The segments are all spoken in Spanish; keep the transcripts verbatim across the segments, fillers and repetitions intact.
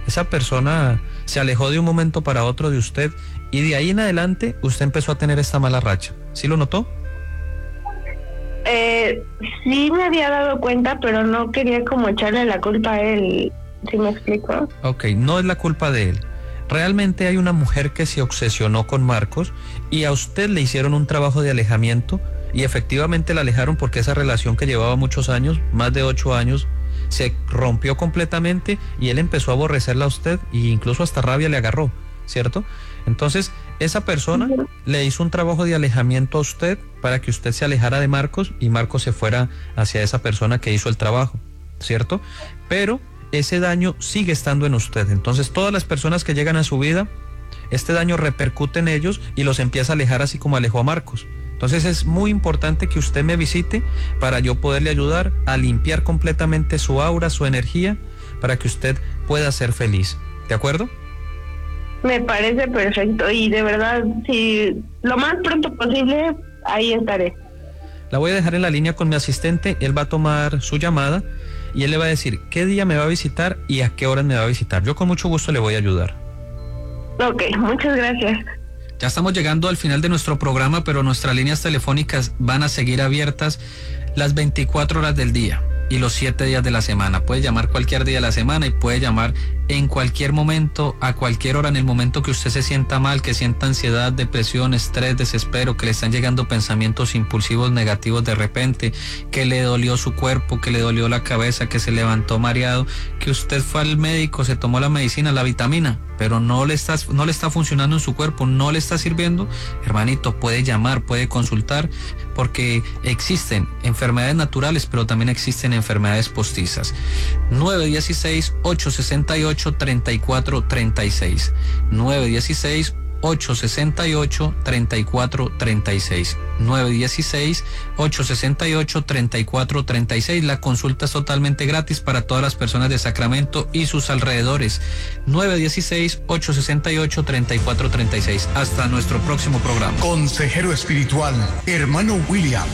Esa persona se alejó de un momento para otro de usted y de ahí en adelante usted empezó a tener esta mala racha. ¿Sí lo notó? Eh, sí me había dado cuenta, pero no quería como echarle la culpa a él, ¿sí me explico? Ok, no es la culpa de él. Realmente hay una mujer que se obsesionó con Marcos y a usted le hicieron un trabajo de alejamiento y efectivamente la alejaron porque esa relación que llevaba muchos años, más de ocho años, se rompió completamente y él empezó a aborrecerla a usted e incluso hasta rabia le agarró, ¿cierto? Entonces, esa persona uh-huh. le hizo un trabajo de alejamiento a usted para que usted se alejara de Marcos y Marcos se fuera hacia esa persona que hizo el trabajo, ¿cierto? Pero ese daño sigue estando en usted. Entonces, todas las personas que llegan a su vida, este daño repercute en ellos y los empieza a alejar así como alejó a Marcos. Entonces es muy importante que usted me visite para yo poderle ayudar a limpiar completamente su aura, su energía, para que usted pueda ser feliz. ¿De acuerdo? Me parece perfecto y de verdad, si lo más pronto posible, ahí estaré. La voy a dejar en la línea con mi asistente, él va a tomar su llamada y él le va a decir qué día me va a visitar y a qué hora me va a visitar. Yo con mucho gusto le voy a ayudar. Ok, muchas gracias. Ya estamos llegando al final de nuestro programa, pero nuestras líneas telefónicas van a seguir abiertas las veinticuatro horas del día y los siete días de la semana. Puede llamar cualquier día de la semana y puede llamar en cualquier momento, a cualquier hora, en el momento que usted se sienta mal, que sienta ansiedad, depresión, estrés, desespero, que le están llegando pensamientos impulsivos negativos de repente, que le dolió su cuerpo, que le dolió la cabeza, que se levantó mareado, que usted fue al médico, se tomó la medicina, la vitamina, pero no le está, no le está funcionando en su cuerpo, no le está sirviendo, hermanito, puede llamar, puede consultar, porque existen enfermedades naturales, pero también existen enfermedades postizas. nueve uno seis, ocho seis ocho, tres cuatro tres seis. nueve uno seis, ocho seis ocho, tres cuatro tres seis. nueve uno seis, ocho seis ocho, tres cuatro tres seis. La consulta es totalmente gratis para todas las personas de Sacramento y sus alrededores. nueve uno seis, ocho seis ocho, tres cuatro tres seis. Hasta nuestro próximo programa. Consejero espiritual, hermano William.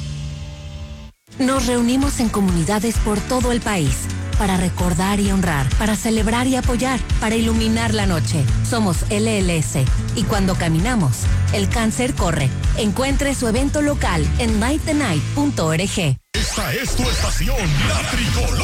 Nos reunimos en comunidades por todo el país para recordar y honrar, para celebrar y apoyar, para iluminar la noche. Somos L L S y cuando caminamos, el cáncer corre. Encuentre su evento local en night the night punto org. Esta es tu estación, La Tricolor.